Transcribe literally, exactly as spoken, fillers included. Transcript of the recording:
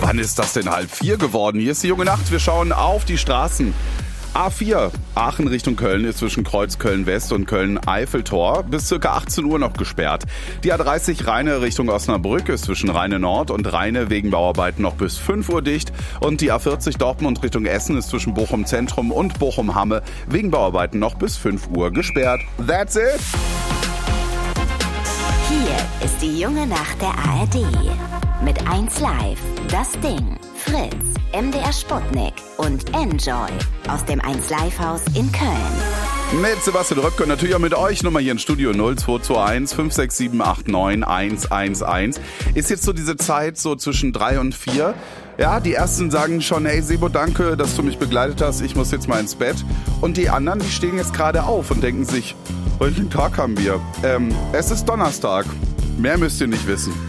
Wann ist das denn halb vier geworden? Hier ist die junge Nacht. Wir schauen auf die Straßen. A vier, Aachen Richtung Köln, ist zwischen Kreuz Köln-West und Köln-Eiffeltor bis ca. achtzehn Uhr noch gesperrt. Die A dreißig Rheine Richtung Osnabrück ist zwischen Rheine Nord und Rheine wegen Bauarbeiten noch bis fünf Uhr dicht. Und die A vierzig Dortmund Richtung Essen ist zwischen Bochum Zentrum und Bochum Hamme wegen Bauarbeiten noch bis fünf Uhr gesperrt. That's it! Hier ist die junge Nacht der A R D. Mit eins Live, das Ding, Fritz, M D R Sputnik und Enjoy aus dem eins Live Haus in Köln. Mit Sebastian Röpke und natürlich auch mit euch. Nummer hier im Studio null zwei zwei eins fünf sechs sieben acht neun eins eins eins. Ist jetzt so diese Zeit so zwischen drei und vier. Ja, die ersten sagen schon, hey Sebo, danke, dass du mich begleitet hast. Ich muss jetzt mal ins Bett. Und die anderen, die stehen jetzt gerade auf und denken sich, welchen Tag haben wir? Ähm, es ist Donnerstag. Mehr müsst ihr nicht wissen.